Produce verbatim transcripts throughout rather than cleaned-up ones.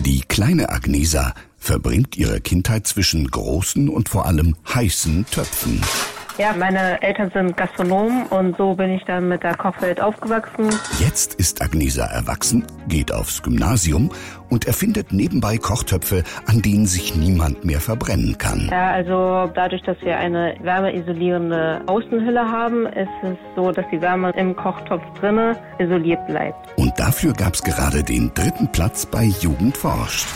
Die kleine Agnesa verbringt ihre Kindheit zwischen großen und vor allem heißen Töpfen. Ja, meine Eltern sind Gastronomen und so bin ich dann mit der Kochwelt aufgewachsen. Jetzt ist Agnesa erwachsen, geht aufs Gymnasium und erfindet nebenbei Kochtöpfe, an denen sich niemand mehr verbrennen kann. Ja, also dadurch, dass wir eine wärmeisolierende Außenhülle haben, ist es so, dass die Wärme im Kochtopf drinne isoliert bleibt. Und dafür gab's gerade den dritten Platz bei Jugend forscht.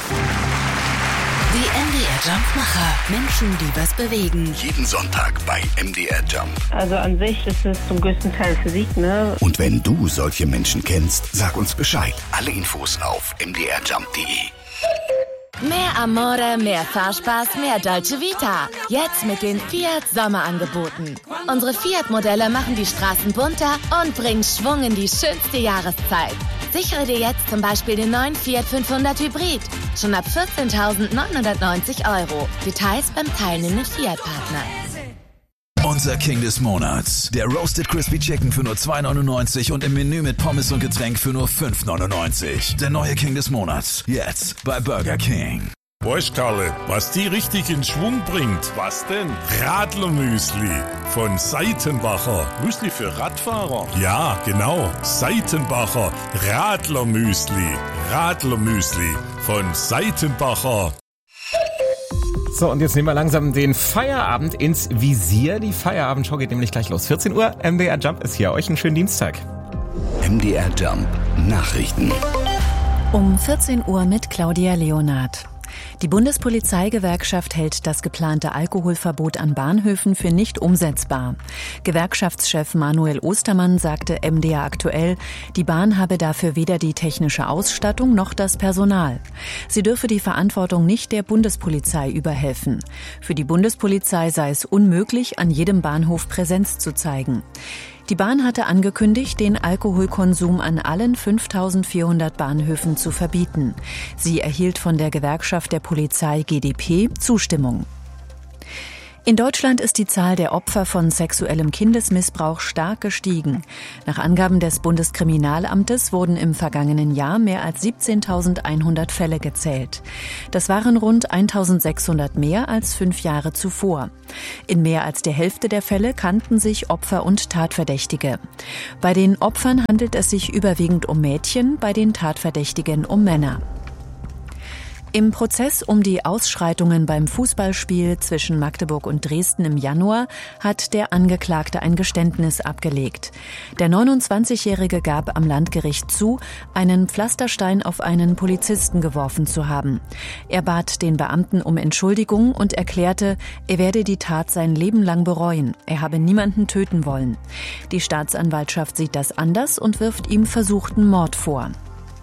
Die M D R-Jumpmacher. Menschen, die was bewegen. Jeden Sonntag bei M D R Jump. Also an sich ist es zum größten Teil Physik, ne? Und wenn du solche Menschen kennst, sag uns Bescheid. Alle Infos auf m d r jump punkt d e. Mehr Amore, mehr Fahrspaß, mehr Dolce Vita. Jetzt mit den Fiat Sommerangeboten. Unsere Fiat-Modelle machen die Straßen bunter und bringen Schwung in die schönste Jahreszeit. Sichere dir jetzt zum Beispiel den neuen Fiat fünfhundert Hybrid. Schon ab vierzehntausendneunhundertneunzig Euro. Details beim teilnehmenden Fiat-Partner. Unser King des Monats. Der Roasted Crispy Chicken für nur zwei neunundneunzig und im Menü mit Pommes und Getränk für nur fünf neunundneunzig. Der neue King des Monats. Jetzt bei Burger King. Weißt Karle, was die richtig in Schwung bringt? Was denn? Radlermüsli von Seitenbacher. Müsli für Radfahrer? Ja, genau. Seitenbacher Radlermüsli. Radlermüsli von Seitenbacher. So, und jetzt nehmen wir langsam den Feierabend ins Visier. Die Feierabendshow geht nämlich gleich los. vierzehn Uhr, M D R Jump ist hier. Euch einen schönen Dienstag. M D R Jump Nachrichten. Um vierzehn Uhr mit Claudia Leonard. Die Bundespolizeigewerkschaft hält das geplante Alkoholverbot an Bahnhöfen für nicht umsetzbar. Gewerkschaftschef Manuel Ostermann sagte M D R aktuell, die Bahn habe dafür weder die technische Ausstattung noch das Personal. Sie dürfe die Verantwortung nicht der Bundespolizei überhelfen. Für die Bundespolizei sei es unmöglich, an jedem Bahnhof Präsenz zu zeigen. Die Bahn hatte angekündigt, den Alkoholkonsum an allen fünftausendvierhundert Bahnhöfen zu verbieten. Sie erhielt von der Gewerkschaft der Polizei G d P Zustimmung. In Deutschland ist die Zahl der Opfer von sexuellem Kindesmissbrauch stark gestiegen. Nach Angaben des Bundeskriminalamtes wurden im vergangenen Jahr mehr als siebzehntausendeinhundert Fälle gezählt. Das waren rund eintausendsechshundert mehr als fünf Jahre zuvor. In mehr als der Hälfte der Fälle kannten sich Opfer und Tatverdächtige. Bei den Opfern handelt es sich überwiegend um Mädchen, bei den Tatverdächtigen um Männer. Im Prozess um die Ausschreitungen beim Fußballspiel zwischen Magdeburg und Dresden im Januar hat der Angeklagte ein Geständnis abgelegt. Der neunundzwanzigjährige gab am Landgericht zu, einen Pflasterstein auf einen Polizisten geworfen zu haben. Er bat den Beamten um Entschuldigung und erklärte, er werde die Tat sein Leben lang bereuen. Er habe niemanden töten wollen. Die Staatsanwaltschaft sieht das anders und wirft ihm versuchten Mord vor.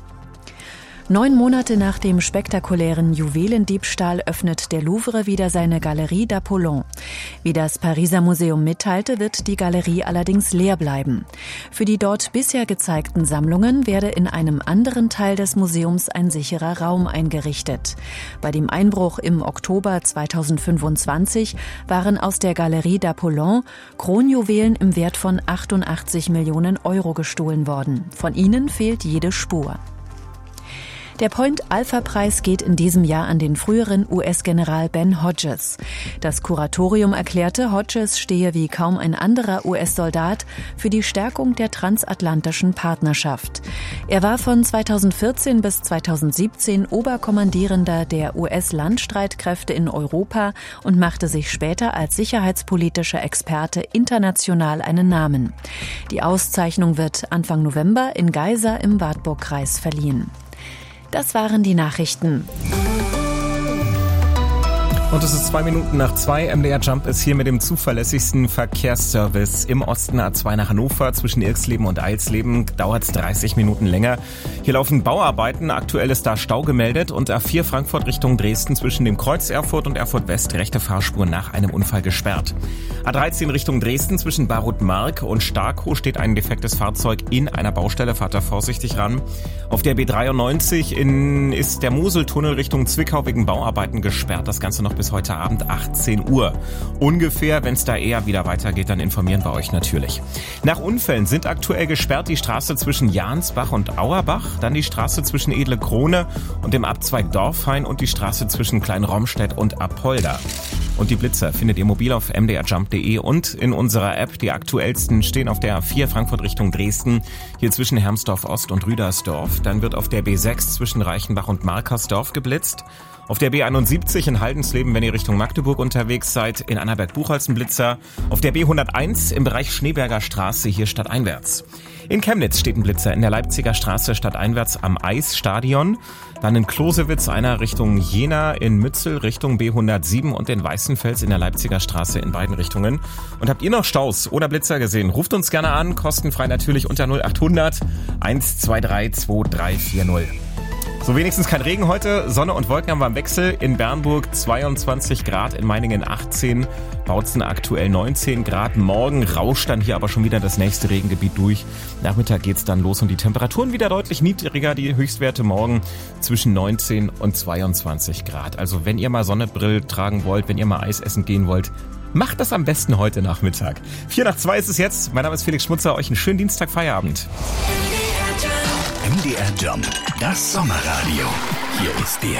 Neun Monate nach dem spektakulären Juwelendiebstahl öffnet der Louvre wieder seine Galerie d'Apollon. Wie das Pariser Museum mitteilte, wird die Galerie allerdings leer bleiben. Für die dort bisher gezeigten Sammlungen werde in einem anderen Teil des Museums ein sicherer Raum eingerichtet. Bei dem Einbruch im Oktober zweitausendfünfundzwanzig waren aus der Galerie d'Apollon Kronjuwelen im Wert von achtundachtzig Millionen Euro gestohlen worden. Von ihnen fehlt jede Spur. Der Point-Alpha-Preis geht in diesem Jahr an den früheren U S-General Ben Hodges. Das Kuratorium erklärte, Hodges stehe wie kaum ein anderer U S-Soldat für die Stärkung der transatlantischen Partnerschaft. Er war von zweitausendvierzehn bis zweitausendsiebzehn Oberkommandierender der U S-Landstreitkräfte in Europa und machte sich später als sicherheitspolitischer Experte international einen Namen. Die Auszeichnung wird Anfang November in Geisa im Wartburgkreis verliehen. Das waren die Nachrichten. Und es ist zwei Minuten nach zwei. M D R Jump ist hier mit dem zuverlässigsten Verkehrsservice im Osten. A zwei nach Hannover zwischen Irxleben und Eilsleben dauert es dreißig Minuten länger. Hier laufen Bauarbeiten. Aktuell ist da Stau gemeldet. Und A vier Frankfurt Richtung Dresden zwischen dem Kreuz Erfurt und Erfurt West rechte Fahrspur nach einem Unfall gesperrt. A dreizehn Richtung Dresden zwischen Barut-Mark und Starkow steht ein defektes Fahrzeug in einer Baustelle. Fahrt da vorsichtig ran. Auf der B dreiundneunzig in, ist der Moseltunnel Richtung Zwickau wegen Bauarbeiten gesperrt. Das Ganze noch bis heute Abend achtzehn Uhr. Ungefähr, wenn es da eher wieder weitergeht, dann informieren wir euch natürlich. Nach Unfällen sind aktuell gesperrt die Straße zwischen Jahnsbach und Auerbach, dann die Straße zwischen Edle Krone und dem Abzweig Dorfhain und die Straße zwischen Klein-Romstedt und Apolda. Und die Blitzer findet ihr mobil auf m d r jump punkt d e und in unserer App. Die aktuellsten stehen auf der A vier Frankfurt Richtung Dresden, hier zwischen Hermsdorf Ost und Rüdersdorf. Dann wird auf der B sechs zwischen Reichenbach und Markersdorf geblitzt. Auf der B einundsiebzig in Haldensleben, wenn ihr Richtung Magdeburg unterwegs seid, in Annaberg-Buchholz ein Blitzer. Auf der B hunderteins im Bereich Schneeberger Straße, hier stadteinwärts. In Chemnitz steht ein Blitzer in der Leipziger Straße stadteinwärts am Eisstadion. Dann in Klosewitz einer Richtung Jena, in Mützel Richtung B hundertsieben und in Weißenfels in der Leipziger Straße in beiden Richtungen. Und habt ihr noch Staus oder Blitzer gesehen? Ruft uns gerne an, kostenfrei natürlich unter null acht hundert eins zwei drei zwei drei vier null. So, wenigstens kein Regen heute. Sonne und Wolken haben wir im Wechsel. In Bernburg zweiundzwanzig Grad, in Meiningen achtzehn, Bautzen aktuell neunzehn Grad. Morgen rauscht dann hier aber schon wieder das nächste Regengebiet durch. Nachmittag geht's dann los und die Temperaturen wieder deutlich niedriger. Die Höchstwerte morgen zwischen neunzehn und zweiundzwanzig Grad. Also wenn ihr mal Sonnenbrille tragen wollt, wenn ihr mal Eis essen gehen wollt, macht das am besten heute Nachmittag. vier nach zwei ist es jetzt. Mein Name ist Felix Schmutzer. Euch einen schönen Dienstag, Feierabend. M D R Jump, das Sommerradio. Hier ist der